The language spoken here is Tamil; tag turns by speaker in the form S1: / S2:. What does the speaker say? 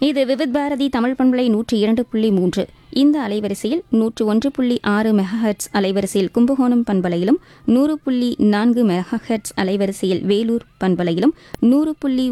S1: இது விவித் பாரதி தமிழ் பண்பலை 102.3. இந்த அலைவரிசையில் 101.6 மெகாஹெர்ட்ஸ் அலைவரிசையில் கும்பகோணம் பண்பலையிலும் 100.4 மெகாஹெர்ட்ஸ் அலைவரிசையில் வேலூர் பண்பலையிலும் 100.